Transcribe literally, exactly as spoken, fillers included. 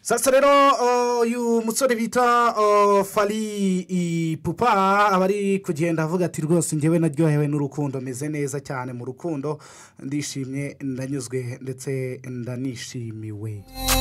sasa rero uyu musore bita Fally Ipupa aba ari kugenda avuga ati rwose njyewe naryohewe n'urukundo meze neza cyane mu rukundo ndishimye ndanyuzwe ndetse ndanishimiwe.